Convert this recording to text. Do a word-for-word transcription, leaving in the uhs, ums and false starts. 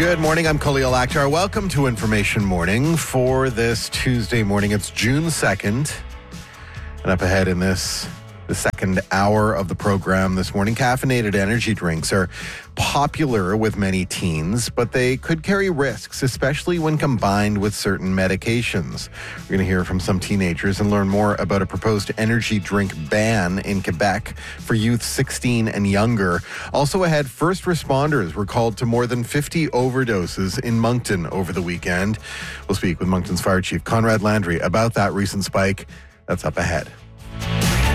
Good morning. I'm Khalil Akhtar. Welcome to Information Morning for this Tuesday morning. It's June second. And up ahead in this, the second hour of the program this morning, caffeinated energy drinks are popular with many teens, but they could carry risks, especially when combined with certain medications. We're going to hear from some teenagers and learn more about a proposed energy drink ban in Quebec for youth sixteen and younger. Also ahead, first responders were called to more than fifty overdoses in Moncton over the weekend. We'll speak with Moncton's Fire Chief Conrad Landry about that recent spike. That's up ahead.